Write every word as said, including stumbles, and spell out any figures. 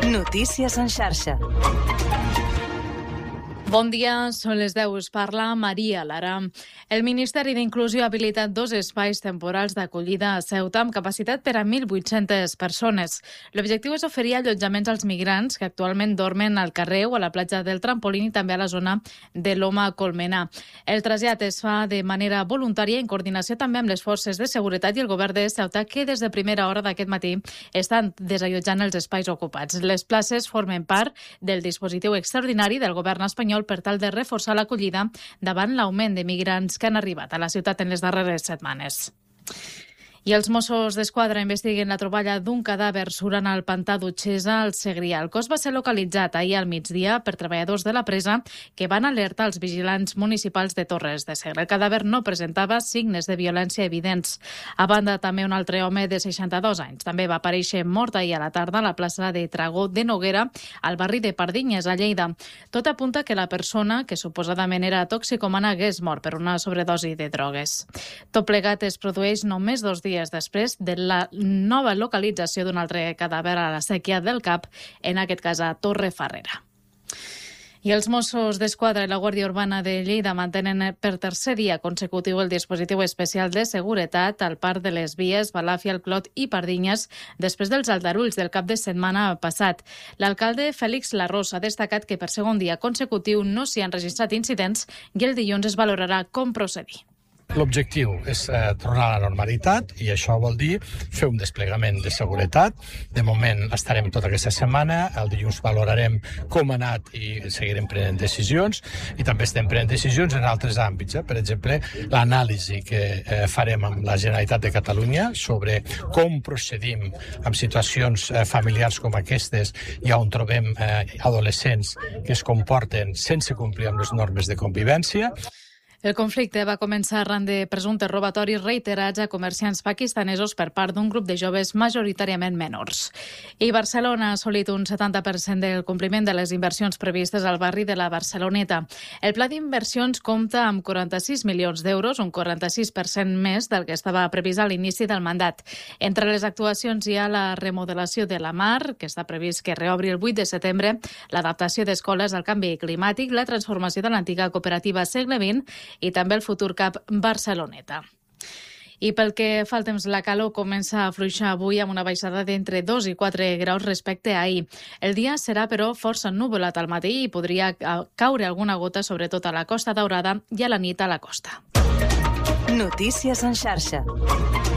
Notícies en xarxa. Bon dia, són les deu, us parla Maria Lara. El Ministeri d'Inclusió ha habilitat dos espais temporals d'acollida a Ceuta amb capacitat per a mil vuit-centes persones. L'objectiu és oferir allotjaments als migrants que actualment dormen al carrer o a la platja del Trampolín i també a la zona de Loma Colmenar. El trasllat es fa de manera voluntària en coordinació també amb les forces de seguretat i el govern de Ceuta, que des de primera hora d'aquest matí estan desallotjant els espais ocupats. Les places formen part del dispositiu extraordinari del govern espanyol per tal de reforçar l'acollida davant l'augment de migrants que han arribat a la ciutat en les darreres setmanes. I els Mossos d'Esquadra investiguen la troballa d'un cadàver surant al pantà d'Utxesa al Segrià. El cos va ser localitzat ahir al migdia per treballadors de la presa que van alertar els vigilants municipals de Torres de Segre. El cadàver no presentava signes de violència evidents. A banda, també un altre home de seixanta-dos anys també va aparèixer mort ahir a la tarda a la plaça de Tragó de Noguera, al barri de Pardinyes, a Lleida. Tot apunta que la persona, que suposadament era toxicomana, hagués mort per una sobredosi de drogues. Tot plegat es produeix només dos dies després de la nova localització d'un altre cadàver a la Sèquia del Cap, en aquest cas a Torrefarrera. I els Mossos d'Esquadra i la Guàrdia Urbana de Lleida mantenen per tercer dia consecutiu el dispositiu especial de seguretat al Parc de les Vies, Balàfia, el Clot i Pardinyes després dels aldarulls del cap de setmana passat. L'alcalde Fèlix Larros ha destacat que per segon dia consecutiu no s'hi han registrat incidents i el dilluns es valorarà com procedir. L'objectiu és eh, tornar a la normalitat i això vol dir fer un desplegament de seguretat. De moment estarem tota aquesta setmana, el dilluns valorarem com ha anat i seguirem prenent decisions i també estem prenent decisions en altres àmbits. Eh? Per exemple, l'anàlisi que eh, farem amb la Generalitat de Catalunya sobre com procedim en situacions eh, familiars com aquestes i on trobem eh, adolescents que es comporten sense complir amb les normes de convivència. El conflicte va començar arran de presumptes robatoris reiterats a comerciants pakistanesos per part d'un grup de joves majoritàriament menors. I Barcelona ha assolit un setanta per cent del compliment de les inversions previstes al barri de la Barceloneta. El pla d'inversions compta amb quaranta-sis milions d'euros, un quaranta-sis per cent més del que estava previst a l'inici del mandat. Entre les actuacions hi ha la remodelació de la Mar, que està previst que reobri el vuit de setembre, l'adaptació d'escoles al canvi climàtic, la transformació de l'antiga cooperativa Segle vint i també el futur Cap Barceloneta. I pel que fa al temps, la calor comença a afluixar avui amb una baixada d'entre dos i quatre graus respecte a ahir. El dia serà, però, força ennuvolat al matí i podria caure alguna gota, sobretot a la Costa Daurada i a la nit a la costa. Notícies en xarxa.